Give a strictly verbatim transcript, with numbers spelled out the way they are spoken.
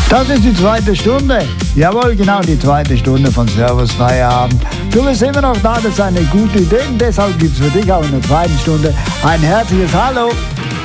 Das ist die zweite Stunde. Jawohl, genau die zweite Stunde von Servus Feierabend. Du bist immer noch da, das ist eine gute Idee. Und deshalb gibt es für dich auch in der zweiten Stunde ein herzliches Hallo.